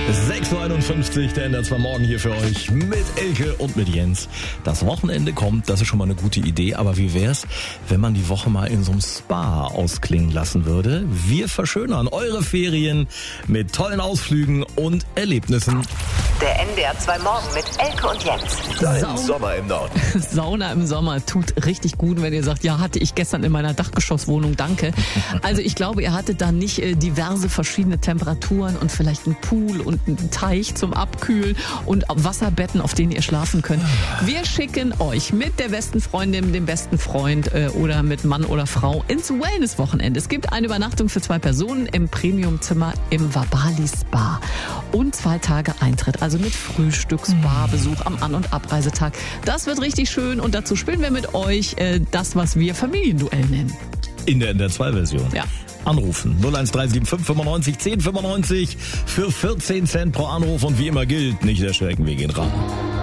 6:51 Uhr, der NDR 2 Morgen hier für euch mit Elke und mit Jens. Das Wochenende kommt, das ist schon mal eine gute Idee, aber wie wär's, wenn man die Woche mal in so einem Spa ausklingen lassen würde? Wir verschönern eure Ferien mit tollen Ausflügen und Erlebnissen. Der NDR 2 Morgen mit Elke und Jens. Dein Sommer im Norden. Sauna im Sommer tut richtig gut, wenn ihr sagt, ja, hatte ich gestern in meiner Dachgeschosswohnung, danke. Also ich glaube, ihr hattet da nicht diverse verschiedene Temperaturen und vielleicht einen Pool und einen Teich zum Abkühlen und Wasserbetten, auf denen ihr schlafen könnt. Wir schicken euch mit der besten Freundin, dem besten Freund oder mit Mann oder Frau ins Wellness-Wochenende. Es gibt eine Übernachtung für 2 Personen im Premiumzimmer im Vabali Spa und 2 Tage Eintritt, also mit Frühstück, Spa-Besuch am An- und Abreisetag. Das wird richtig schön und dazu spielen wir mit euch das, was wir Familienduell nennen. In der NDR 2 Version. Ja. Anrufen 01375 95 10 95 für 14 Cent pro Anruf und wie immer gilt, nicht erschrecken, wir gehen ran.